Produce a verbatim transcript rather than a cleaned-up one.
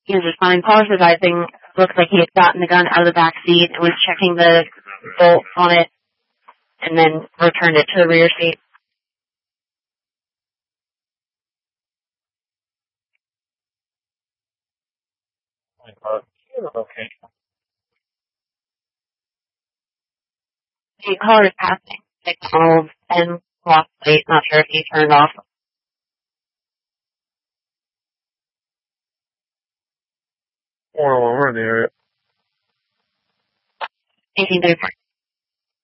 he was just fine. Caller surviving. Looks like he had gotten the gun out of the back seat and was checking the bolt on it, and then returned it to the rear seat. Okay. The caller is passing McDonald's and lost plate. Not sure if he turned off. Or we're in the area. eighteen thirty-four.